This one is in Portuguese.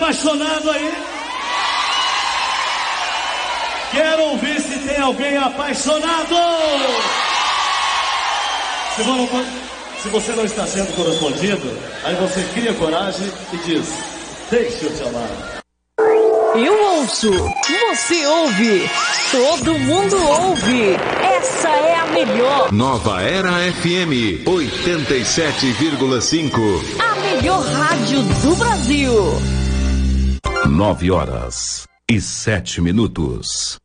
apaixonado aí? Quero ouvir se tem alguém apaixonado. Se você não está sendo correspondido, aí você cria coragem e diz: deixa eu te amar. Eu ouço, você ouve, todo mundo ouve. Essa é a melhor. Nova Era FM 87,5. A melhor rádio do Brasil. 9h07.